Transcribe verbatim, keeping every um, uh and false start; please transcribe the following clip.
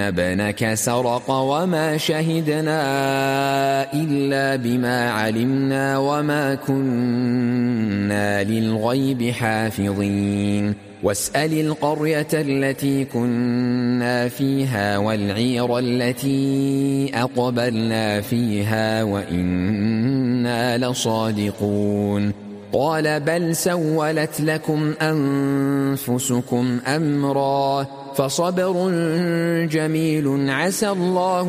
ابنك سرق وما شهدنا إلا بما علمنا وما كنا للغيب حافظين واسأل القرية التي كنا فيها والعير التي أقبلنا فيها وإنا لصادقون قال بل سولت لكم أنفسكم أمرا فصبر جميل عسى الله